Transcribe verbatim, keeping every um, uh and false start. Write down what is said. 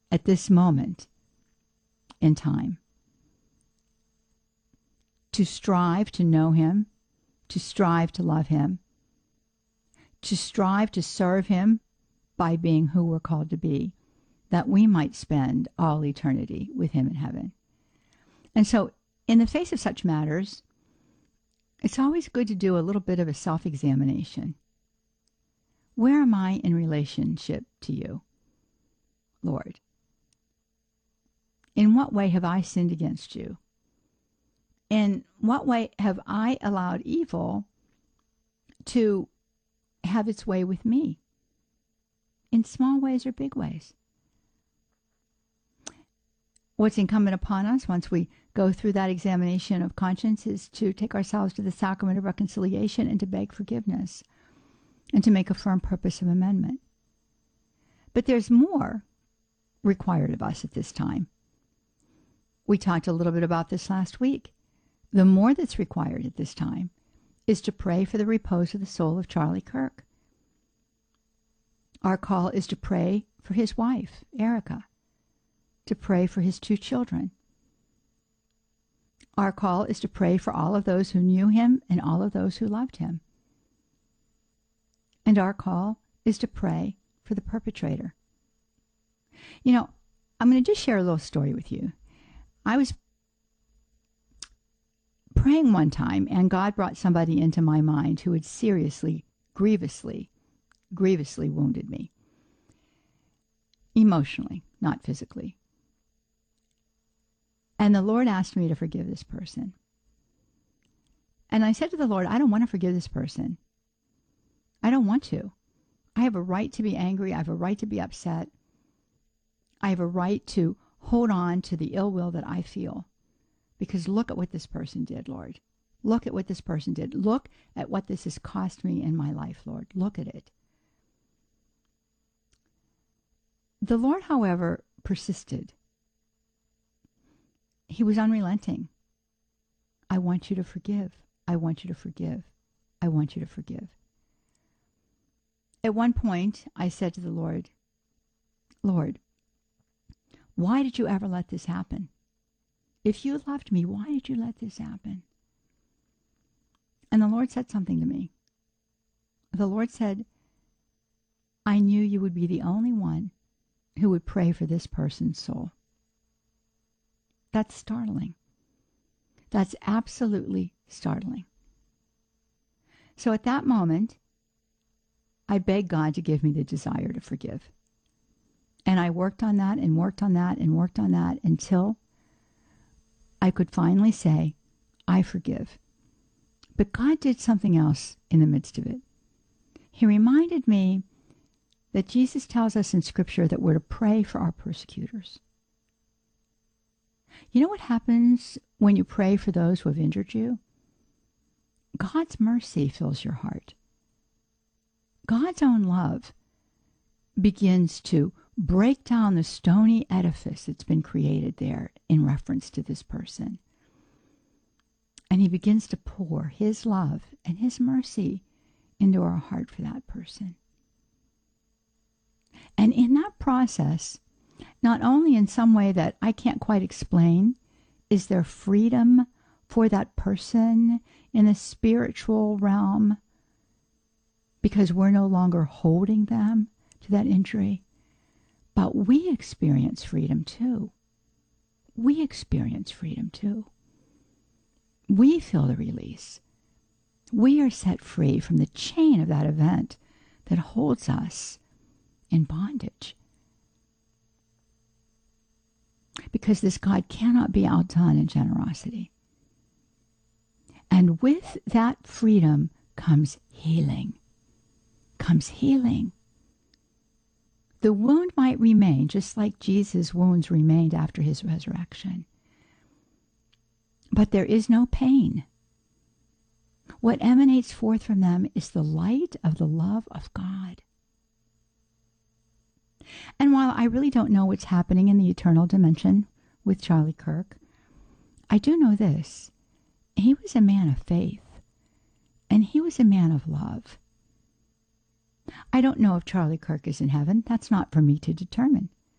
at this moment in time to strive to know him, to strive to love him, to strive to serve him by being who we're called to be, that we might spend all eternity with him in heaven. And so, in the face of such matters, it's always good to do a little bit of a self-examination. Where am I in relationship to you, Lord? In what way have I sinned against you? In what way have I allowed evil to have its way with me? In small ways or big ways. What's incumbent upon us once we go through that examination of conscience is to take ourselves to the sacrament of reconciliation and to beg forgiveness and to make a firm purpose of amendment. But there's more required of us at this time. We talked a little bit about this last week. The more that's required at this time is to pray for the repose of the soul of Charlie Kirk. Our call is to pray for his wife, Erica, to pray for his two children. Our call is to pray for all of those who knew him and all of those who loved him. And our call is to pray for the perpetrator. You know, I'm going to just share a little story with you. I was praying one time, and God brought somebody into my mind who had seriously, grievously, grievously wounded me. Emotionally, not physically. And the Lord asked me to forgive this person. And I said to the Lord, I don't want to forgive this person. I don't want to. I have a right to be angry. I have a right to be upset. I have a right to hold on to the ill will that I feel. Because look at what this person did, Lord. Look at what this person did. Look at what this has cost me in my life, Lord. Look at it. The Lord, however, persisted. He was unrelenting. I want you to forgive. I want you to forgive. I want you to forgive. At one point, I said to the Lord, Lord, why did you ever let this happen? If you loved me, why did you let this happen? And the Lord said something to me. The Lord said, I knew you would be the only one who would pray for this person's soul. That's startling. That's absolutely startling. So at that moment, I begged God to give me the desire to forgive. And I worked on that and worked on that and worked on that until I could finally say, I forgive. But God did something else in the midst of it. He reminded me that Jesus tells us in Scripture that we're to pray for our persecutors. You know what happens when you pray for those who have injured you? God's mercy fills your heart. God's own love begins to break down the stony edifice that's been created there in reference to this person. And he begins to pour his love and his mercy into our heart for that person. And in that process, not only in some way that I can't quite explain, is there freedom for that person in the spiritual realm because we're no longer holding them to that injury. But we experience freedom too. We experience freedom too. We feel the release. We are set free from the chain of that event that holds us in bondage. Because this God cannot be outdone in generosity. And with that freedom comes healing. Comes healing. The wound might remain, just like Jesus' wounds remained after his resurrection. But there is no pain. What emanates forth from them is the light of the love of God. And while I really don't know what's happening in the eternal dimension with Charlie Kirk, I do know this. He was a man of faith, and he was a man of love. I don't know if Charlie Kirk is in heaven. That's not for me to determine.